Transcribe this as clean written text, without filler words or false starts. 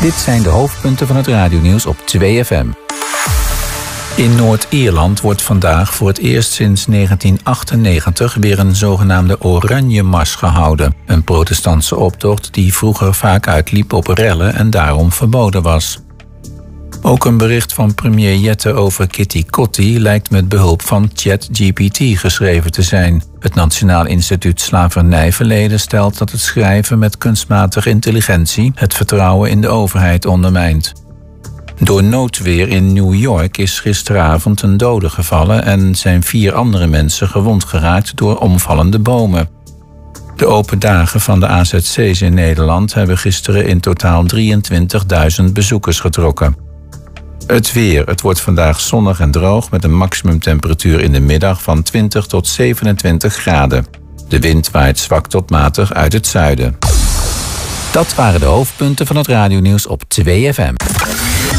Dit zijn de hoofdpunten van het radionieuws op 2FM. In Noord-Ierland wordt vandaag voor het eerst sinds 1998 weer een zogenaamde Oranje Mars gehouden. Een protestantse optocht die vroeger vaak uitliep op rellen en daarom verboden was. Ook een bericht van premier Jette over Kitty Kotti lijkt met behulp van ChatGPT geschreven te zijn. Het Nationaal Instituut Slavernijverleden stelt dat het schrijven met kunstmatige intelligentie het vertrouwen in de overheid ondermijnt. Door noodweer in New York is gisteravond een dode gevallen en zijn 4 andere mensen gewond geraakt door omvallende bomen. De open dagen van de AZC's in Nederland hebben gisteren in totaal 23.000 bezoekers getrokken. Het weer. Het wordt vandaag zonnig en droog met een maximumtemperatuur in de middag van 20 tot 27 graden. De wind waait zwak tot matig uit het zuiden. Dat waren de hoofdpunten van het radionieuws op 2FM.